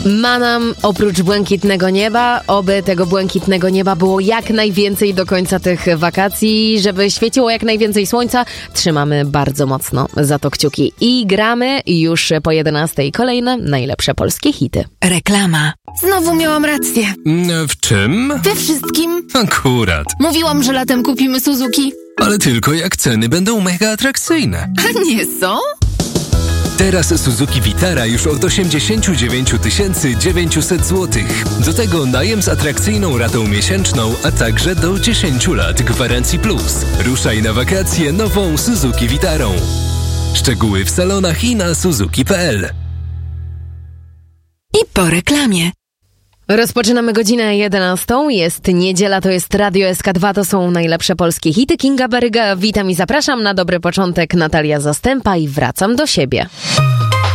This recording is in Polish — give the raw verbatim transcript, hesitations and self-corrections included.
Ma nam oprócz błękitnego nieba, oby tego błękitnego nieba było jak najwięcej do końca tych wakacji, żeby świeciło jak najwięcej słońca. Trzymamy bardzo mocno za to kciuki i gramy już po jedenastej kolejne najlepsze polskie hity. Reklama. Znowu miałam rację. W czym? We wszystkim. Akurat. Mówiłam, że latem kupimy Suzuki. Ale tylko jak ceny będą mega atrakcyjne. A nie są? Teraz Suzuki Vitara już od osiemdziesiąt dziewięć tysięcy dziewięćset złotych. Do tego najem z atrakcyjną ratą miesięczną, a także do dziesięć lat gwarancji plus. Ruszaj na wakacje nową Suzuki Vitarą. Szczegóły w salonach i na suzuki kropka p l. I po reklamie. Rozpoczynamy godzinę jedenastą. Jest niedziela, to jest Radio S K dwa, to są najlepsze polskie hity. Kinga Baryga, witam i zapraszam na dobry początek. Natalia Zastępa i wracam do siebie.